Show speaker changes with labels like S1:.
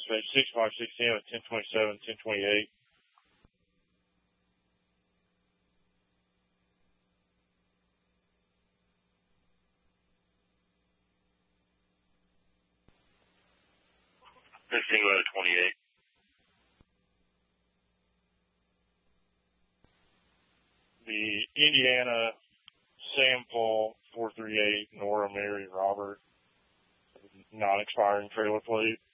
S1: dispatch 6560 at 1027, 1028.
S2: Single out of 28.
S1: The Indiana Sample 438 Nora Mary Robert, non-expiring trailer plate.